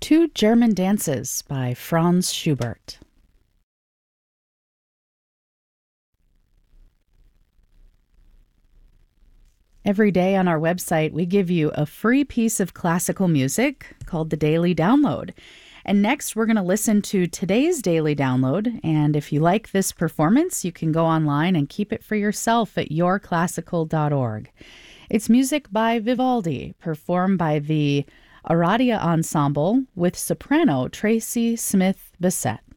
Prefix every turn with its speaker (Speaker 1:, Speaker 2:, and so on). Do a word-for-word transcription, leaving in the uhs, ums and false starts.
Speaker 1: Two German Dances by Franz Schubert. Every day on our website, we give you a free piece of classical music called the Daily Download. And next, we're going to listen to today's Daily Download. And if you like this performance, you can go online and keep it for yourself at your classical dot org. It's music by Vivaldi, performed by the Aradia Ensemble with soprano Tracy Smith Bissett.